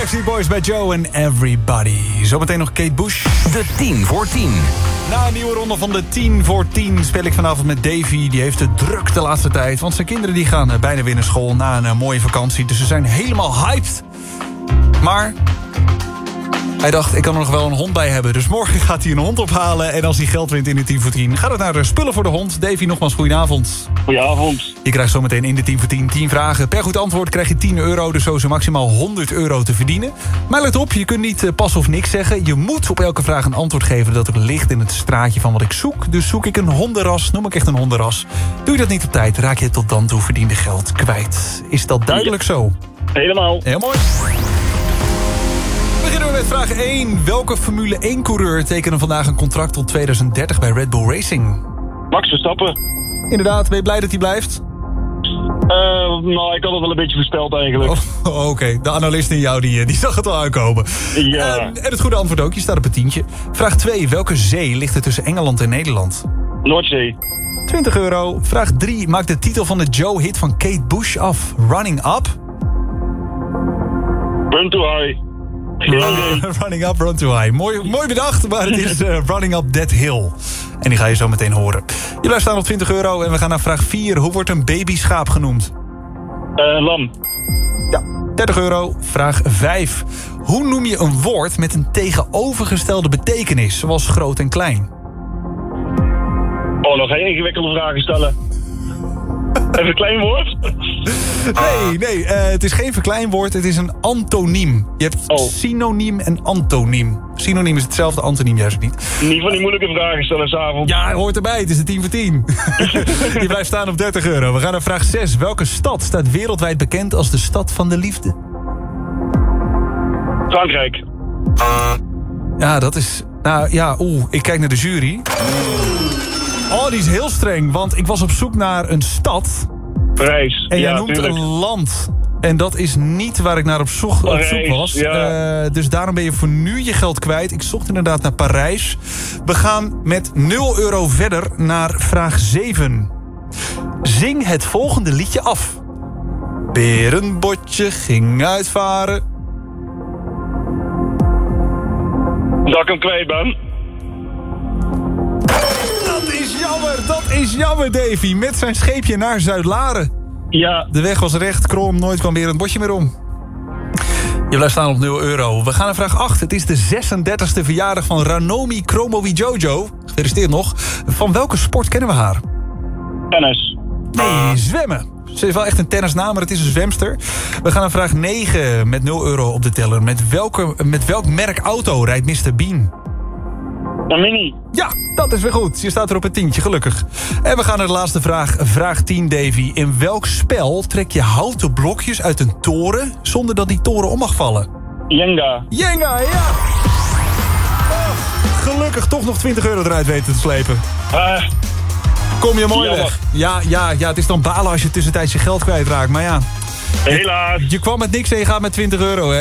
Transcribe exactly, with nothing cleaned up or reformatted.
Backstreet Boys bij Joe en Everybody. Zometeen nog Kate Bush. De tien voor tien. Na een nieuwe ronde van de tien voor tien speel ik vanavond met Davy. Die heeft het druk de laatste tijd. Want zijn kinderen die gaan bijna weer naar school na een uh, mooie vakantie. Dus ze zijn helemaal hyped. Maar hij dacht, ik kan er nog wel een hond bij hebben. Dus morgen gaat hij een hond ophalen. En als hij geld wint in de tien voor tien, gaat het naar de spullen voor de hond. Davy, nogmaals goedenavond. Goedenavond. Je krijgt zometeen in de tien voor tien tien vragen. Per goed antwoord krijg je tien euro. Dus zo is er maximaal honderd euro te verdienen. Maar let op, je kunt niet uh, pas of niks zeggen. Je moet op elke vraag een antwoord geven dat er ligt in het straatje van wat ik zoek. Dus zoek ik een hondenras, noem ik echt een hondenras. Doe je dat niet op tijd, raak je tot dan toe verdiende geld kwijt. Is dat duidelijk zo? Helemaal. Heel mooi. Beginnen we met vraag één. Welke Formule één-coureur tekende vandaag een contract tot tweeduizend dertig bij Red Bull Racing? Max Verstappen. Inderdaad, ben je blij dat hij blijft? Uh, nou, ik had het wel een beetje voorspeld eigenlijk. Oh, oh, Oké, okay. De analist in jou die, die zag het al aankomen. Ja. Uh, en het goede antwoord ook, je staat op een tientje. Vraag twee. Welke zee ligt er tussen Engeland en Nederland? Noordzee. twintig euro. Vraag drie. Maakt de titel van de Joe-hit van Kate Bush af. Running Up? Run to High. Running Up, Run to High. Mooi, mooi bedacht, maar het is uh, Running Up That Hill. En die ga je zo meteen horen. Je blijft staan op twintig euro en we gaan naar vraag vier. Hoe wordt een babyschaap genoemd? Uh, lam. Ja, dertig euro. Vraag vijf. Hoe noem je een woord met een tegenovergestelde betekenis, zoals groot en klein? Oh, nog geen ingewikkelde vragen stellen. Even een klein woord? Nee, nee, uh, het is geen verkleinwoord, het is een antoniem. Je hebt oh. synoniem en antoniem. Synoniem is hetzelfde, antoniem juist niet. Niet van die moeilijke vragen stellen s'avonds. Ja, hoort erbij, het is de tien voor tien. Je blijft staan op dertig euro. We gaan naar vraag zes. Welke stad staat wereldwijd bekend als de stad van de liefde? Frankrijk. Ja, dat is... Nou ja, oeh, ik kijk naar de jury. Oh, die is heel streng, want ik was op zoek naar een stad. Parijs. En jij ja, noemt tuurlijk. een land. En dat is niet waar ik naar op, zoek, op zoek was. Ja. Uh, dus daarom ben je voor nu je geld kwijt. Ik zocht inderdaad naar Parijs. We gaan met nul euro verder naar vraag zeven. Zing het volgende liedje af. Berenbotje ging uitvaren. Dat ik hem kwijt ben. Dat is jammer, dat is jammer, Davy. Met zijn scheepje naar Zuid-Laren. Ja. De weg was recht, krom, nooit kwam weer een botje meer om. Je blijft staan op nul euro. We gaan naar vraag acht. Het is de zesendertigste verjaardag van Ranomi Kromowidjojo. Gefeliciteerd nog. Van welke sport kennen we haar? Tennis. Nee, zwemmen. Ze heeft wel echt een tennisnaam, maar het is een zwemster. We gaan naar vraag negen met nul euro op de teller. Met, welke, met welk merk auto rijdt mister Bean? Een mini. Ja, dat is weer goed. Je staat er op een tientje, gelukkig. En we gaan naar de laatste vraag. Vraag tien, Davy. In welk spel trek je houten blokjes uit een toren zonder dat die toren om mag vallen? Jenga. Jenga, ja! Oh, gelukkig toch nog twintig euro eruit weten te slepen. Uh, Kom je mooi jammer. weg. Ja, ja, ja, het is dan balen als je tussentijds je geld kwijtraakt. Maar ja, Helaas. je kwam met niks en je gaat met twintig euro, hè.